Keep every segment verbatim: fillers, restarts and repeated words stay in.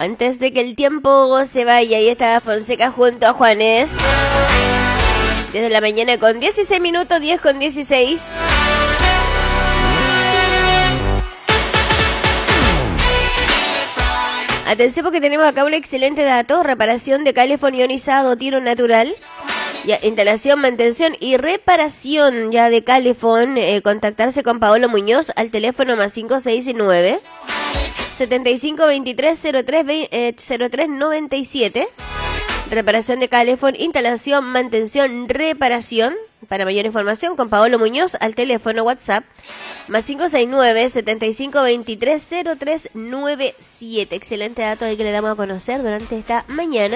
Antes de que el tiempo se vaya, ahí está Fonseca junto a Juanes. Desde la mañana con dieciséis minutos, diez con dieciséis. Atención porque tenemos acá un excelente dato. Reparación de calefón ionizado, tiro natural. Ya, instalación, mantención y reparación ya de calefón. Eh, contactarse con Paolo Muñoz al teléfono más cinco seis nueve, setenta y cinco veintitrés, cero tres, eh, cero tres noventa y siete. Reparación de calefón, instalación, mantención, reparación. Para mayor información con Paolo Muñoz al teléfono WhatsApp más cinco seis nueve, setenta y cinco veintitrés, cero tres noventa y siete. Excelente dato ahí que le damos a conocer durante esta mañana.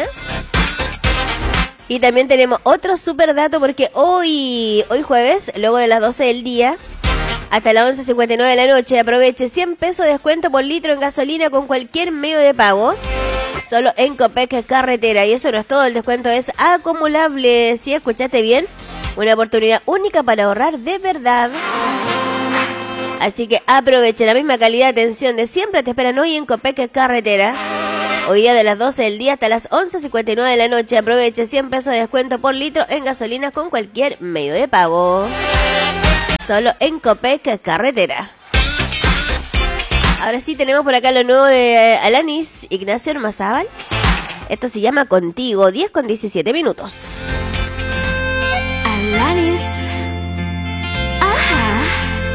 Y también tenemos otro super dato porque hoy, hoy jueves, luego de las doce del día hasta las once cincuenta y nueve de la noche, aproveche cien pesos de descuento por litro en gasolina con cualquier medio de pago. Solo en Copec Carretera. Y eso no es todo, el descuento es acumulable. Si escuchaste bien, una oportunidad única para ahorrar de verdad. Así que aproveche la misma calidad de atención de siempre. Te esperan hoy en Copec Carretera. Hoy día de las doce del día hasta las once cincuenta y nueve de la noche. Aproveche cien pesos de descuento por litro en gasolinas con cualquier medio de pago. Solo en Copec Carretera. Ahora sí tenemos por acá lo nuevo de Alanis, Ignacio Ormazábal. Esto se llama Contigo, diez con diecisiete minutos. Alanis.